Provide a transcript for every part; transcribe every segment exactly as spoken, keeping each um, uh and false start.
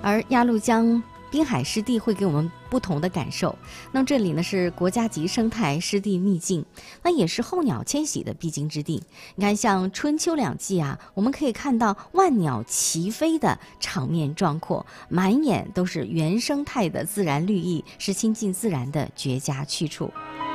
而鸭绿江滨海湿地会给我们不同的感受。那么这里呢是国家级生态湿地秘境，那也是候鸟迁徙的必经之地。你看，像春秋两季啊，我们可以看到万鸟齐飞的场面壮阔，满眼都是原生态的自然绿意，是亲近自然的绝佳去处。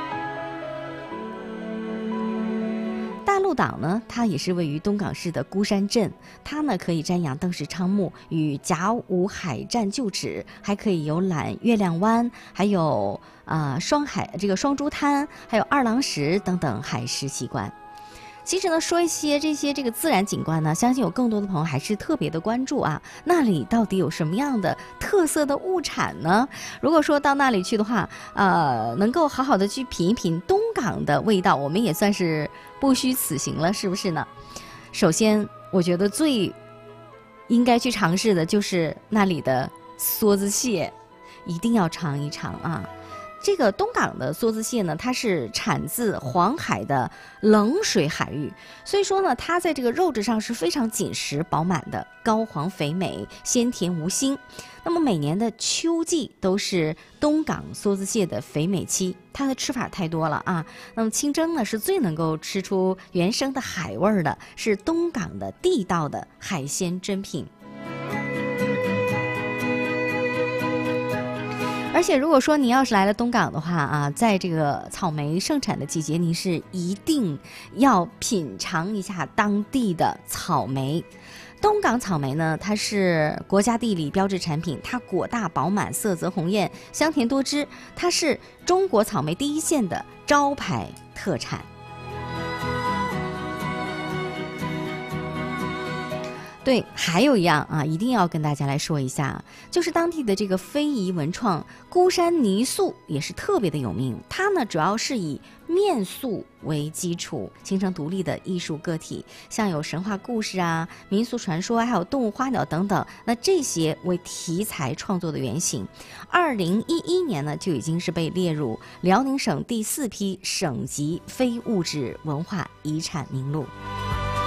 大陆岛呢，它也是位于东港市的孤山镇，它呢可以瞻仰邓氏昌墓与甲午海战旧址，还可以游览月亮湾，还有啊、呃、双海这个双珠滩，还有二郎石等等海事奇观。其实呢，说一些这些这个自然景观呢，相信有更多的朋友还是特别的关注啊。那里到底有什么样的特色的物产呢？如果说到那里去的话，呃，能够好好的去品一品东港的味道，我们也算是不虚此行了，是不是呢？首先，我觉得最应该去尝试的就是那里的梭子蟹，一定要尝一尝啊。这个东港的梭子蟹呢，它是产自黄海的冷水海域，所以说呢，它在这个肉质上是非常紧实饱满的，膏黄肥美，鲜甜无腥。那么每年的秋季都是东港梭子蟹的肥美期，它的吃法太多了啊。那么清蒸呢是最能够吃出原生的海味儿的，是东港的地道的海鲜珍品。而且如果说你要是来了东港的话啊，在这个草莓盛产的季节，你是一定要品尝一下当地的草莓。东港草莓呢，它是国家地理标志产品，它果大饱满，色泽红艳，香甜多汁，它是中国草莓第一线的招牌特产。对，还有一样啊，一定要跟大家来说一下，就是当地的这个非遗文创孤山泥塑也是特别的有名。它呢主要是以面塑为基础，形成独立的艺术个体，像有神话故事啊、民俗传说啊，还有动物花鸟等等，那这些为题材创作的原型。二零一一年呢就已经是被列入辽宁省第四批省级非物质文化遗产名录。